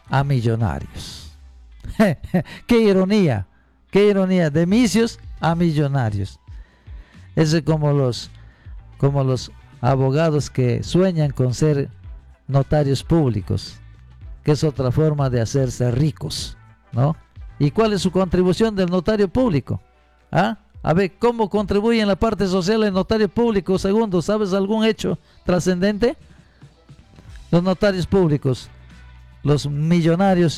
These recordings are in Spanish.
a millonarios. Qué ironía, de misios a millonarios. Es como los abogados que sueñan con ser notarios públicos, que es otra forma de hacerse ricos, ¿no? ¿Y cuál es su contribución del notario público? ¿Ah? A ver, ¿cómo contribuye en la parte social el notario público? Segundo, ¿sabes algún hecho trascendente? Los notarios públicos, los millonarios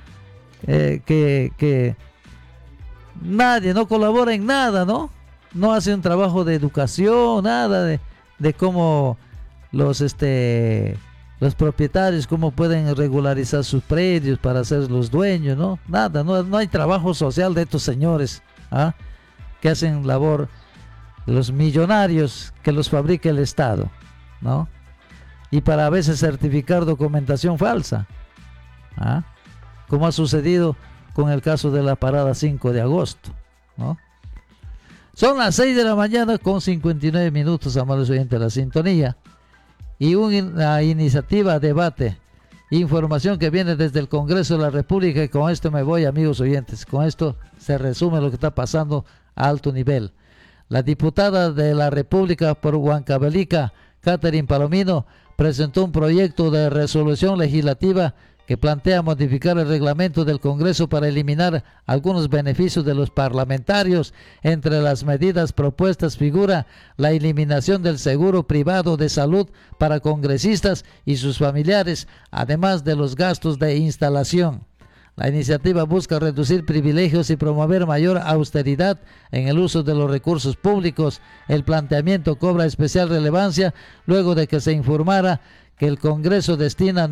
que nadie, no colabora en nada, ¿no? No hace un trabajo de educación, nada de cómo los propietarios, cómo pueden regularizar sus predios para ser los dueños, ¿no? Nada, no hay trabajo social de estos señores, ¿ah? Que hacen labor, los millonarios que los fabrica el Estado, ¿no? Y para a veces certificar documentación falsa, ¿ah? Como ha sucedido con el caso de la parada 5 de agosto, ¿no? Son las 6 de la mañana con 59 minutos, amables oyentes de la sintonía. Y una iniciativa, debate, información que viene desde el Congreso de la República. Y con esto me voy, amigos oyentes. Con esto se resume lo que está pasando a alto nivel. La diputada de la República por Huancavelica, Catherine Palomino, presentó un proyecto de resolución legislativa que plantea modificar el reglamento del Congreso para eliminar algunos beneficios de los parlamentarios. Entre las medidas propuestas figura la eliminación del seguro privado de salud para congresistas y sus familiares, además de los gastos de instalación. La iniciativa busca reducir privilegios y promover mayor austeridad en el uso de los recursos públicos. El planteamiento cobra especial relevancia luego de que se informara que el Congreso destina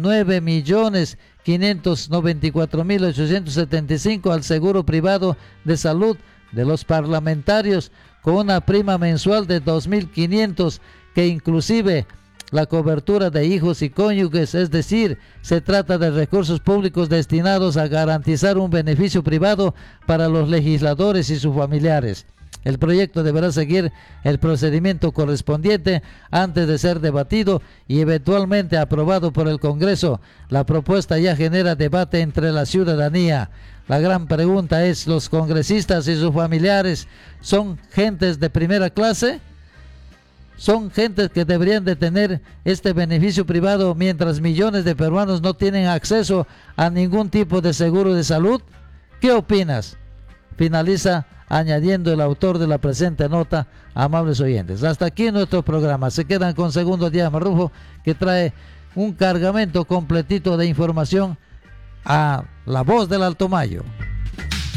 9.594.875 al seguro privado de salud de los parlamentarios, con una prima mensual de 2.500, que inclusive la cobertura de hijos y cónyuges, es decir, se trata de recursos públicos destinados a garantizar un beneficio privado para los legisladores y sus familiares. El proyecto deberá seguir el procedimiento correspondiente antes de ser debatido y eventualmente aprobado por el Congreso. La propuesta ya genera debate entre la ciudadanía. La gran pregunta es, ¿los congresistas y sus familiares son gentes de primera clase? ¿Son gentes que deberían de tener este beneficio privado mientras millones de peruanos no tienen acceso a ningún tipo de seguro de salud? ¿Qué opinas? Finaliza añadiendo el autor de la presente nota, amables oyentes. Hasta aquí nuestro programa. Se quedan con Segundo Día Marrufo, que trae un cargamento completito de información a La Voz del Alto Mayo.